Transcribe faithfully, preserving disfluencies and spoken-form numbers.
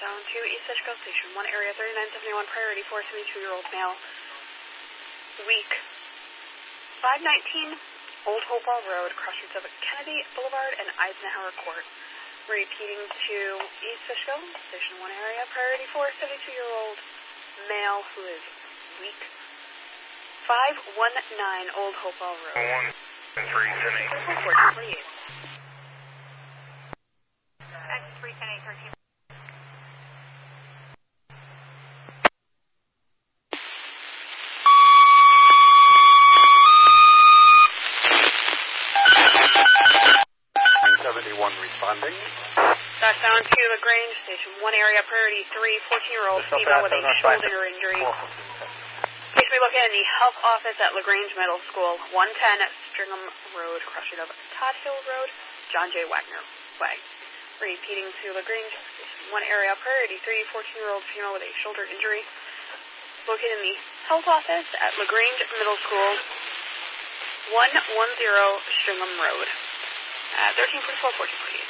Down to East Fishkill Station, one area thirty-nine seventy-one, priority four seventy-two-year-old male, weak. five nineteen Old Hopewell Road, crossroads of Kennedy Boulevard and Eisenhower Court. Repeating to East Fishkill Station, one area, priority four seventy-two-year-old male who is weak. five one nine Old Hopewell Road. one three ten eight. fourteen twenty-eight. three ten eight thirteen. seventy-one responding. That's down to LaGrange Station, one area, priority three, fourteen-year-old female with a shoulder injury. Please be located in the health office at LaGrange Middle School, one ten Stringham Road, crossing of Todd Hill Road, John J. Wagner Way. Repeating to LaGrange Station, one area, priority three, fourteen-year-old female with a shoulder injury. Located in the health office at LaGrange Middle School, one ten Stringham Road. Uh, thirteen forty-four, fourteen forty-eight.